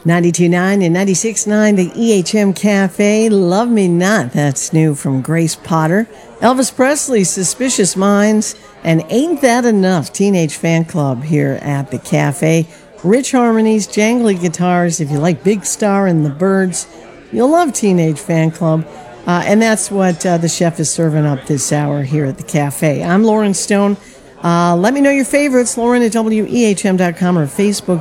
92.9 and 96.9, the EHM Cafe. Love Me Not, that's new from Grace Potter. Elvis Presley, Suspicious Minds, and Ain't That Enough, Teenage Fan Club here at the cafe. Rich harmonies, jangly guitars. If you like Big Star and the Byrds, you'll love Teenage Fan Club. And that's what the chef is serving up this hour here at the cafe. I'm Lauren Stone. Let me know your favorites, Lauren at WEHM.com or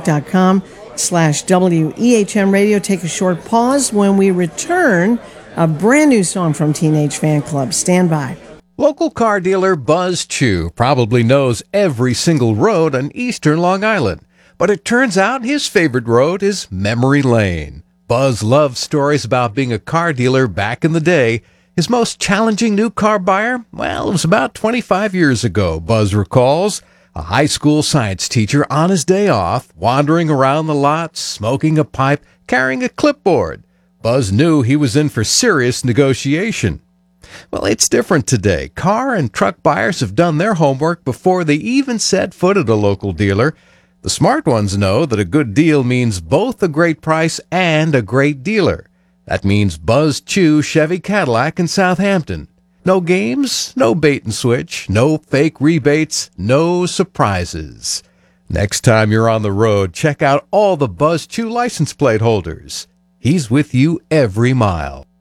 Facebook.com/WEHM Radio. Take a short pause. When we return, a brand new song from Teenage Fan Club. Stand by. Local car dealer Buzz Chu probably knows every single road on eastern Long Island, but it turns out his favorite road is Memory Lane. Buzz loves stories about being a car dealer back in the day. His most challenging new car buyer? Well, it was about 25 years ago, Buzz recalls. A high school science teacher on his day off, wandering around the lot, smoking a pipe, carrying a clipboard. Buzz knew he was in for serious negotiation. Well, it's different today. Car and truck buyers have done their homework before they even set foot at a local dealer. The smart ones know that a good deal means both a great price and a great dealer. That means Buzz Chu Chevy Cadillac in Southampton. No games, no bait and switch, no fake rebates, no surprises. Next time you're on the road, check out all the Buzz Chu license plate holders. He's with you every mile.